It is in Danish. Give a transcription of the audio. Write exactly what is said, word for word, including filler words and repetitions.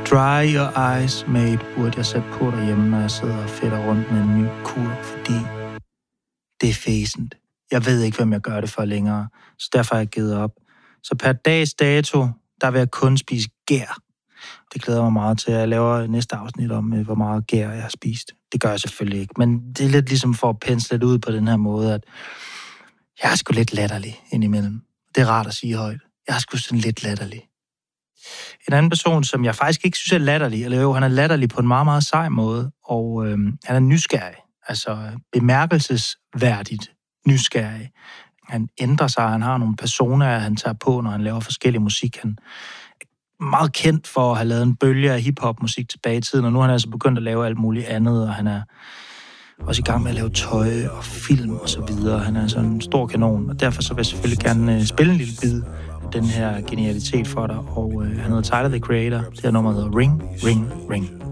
Dry your eyes, mate, burde jeg sætte på derhjemme, når jeg sidder og fedter rundt med en ny kur, fordi det er fæsent. Jeg ved ikke, hvem jeg gør det for længere, så derfor har jeg givet op. Så per dags dato, der vil jeg kun spise gær. Det glæder mig meget til. Jeg laver næste afsnit om, hvor meget gær jeg har spist. Det gør jeg selvfølgelig ikke, men det er lidt ligesom for at pensle lidt ud på den her måde, at jeg er sgu lidt latterlig indimellem. Det er rart at sige højt. Jeg er sgu sådan lidt latterlig. En anden person, som jeg faktisk ikke synes er latterlig, eller jo, han er latterlig på en meget, meget sej måde, og øh, han er nysgerrig, altså bemærkelsesværdigt nysgerrig. Han ændrer sig, han har nogle personer, han tager på, når han laver forskellig musik. Han er meget kendt for at have lavet en bølge af hiphop-musik tilbage i tiden, og nu er han altså begyndt at lave alt muligt andet, og han er også i gang med at lave tøj og film og så videre. Han er sådan en stor kanon, og derfor så vil jeg selvfølgelig gerne spille en lille bid af den her genialitet for dig, og øh, han hedder Tyler, the Creator. Det her nummer hedder Ring, Ring, Ring.